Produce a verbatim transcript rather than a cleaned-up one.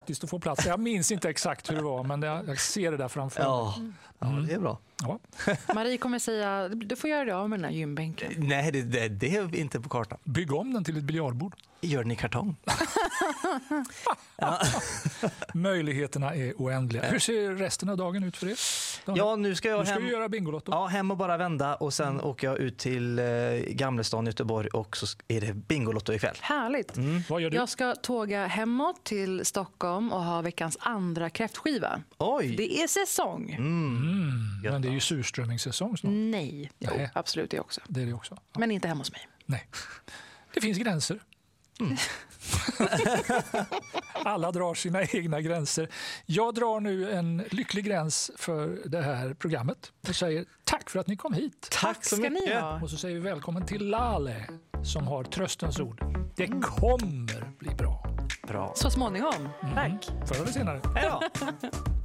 faktiskt att få plats. Jag minns inte exakt hur det var, men jag, jag ser det där framför mig. Ja, ja det är bra. Ja. Marie kommer säga, du får göra det av med den här gymbänken. Nej, det, det, det är inte på kartan. Bygg om den till ett biljardbord. Gör den i kartong. Ja. Möjligheterna är oändliga. Hur ser resten av dagen ut för er? Ja, nu ska jag nu ska hem, du göra Bingolotto. Ja, hem och bara vända och sen mm. åker jag ut till eh, Gamlestan i Göteborg och så är det Bingolotto ikväll. Härligt. Mm. Vad gör du? Jag ska tåga hemåt till Stockholm och ha veckans andra kräftskiva. Oj! Det är säsong. Mm. Mm. Men det är ju surströmmingssäsong snart. Nej, jo, Nej. absolut det också. Det är det också. Ja. Men inte hemma hos mig. Nej. Det finns gränser. Mm. Alla drar sina egna gränser. Jag drar nu en lycklig gräns för det här programmet och säger tack för att ni kom hit. Tack så mycket. Ni ha. Och så säger vi välkommen till Lale som har tröstens ord. Det kommer bli bra. Bra. Så småningom. Mm. Tack. Förr eller senare. Hej då.